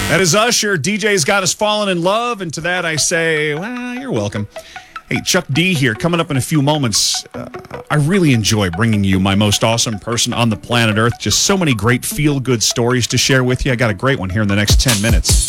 That is Usher. DJ's got us falling in love, and to that I say, well, you're welcome. Hey, Chuck D here, coming up in a few moments. I really enjoy bringing you my most awesome person on the planet Earth. Just so many great feel-good stories to share with you. I got a great one here in the next 10 minutes.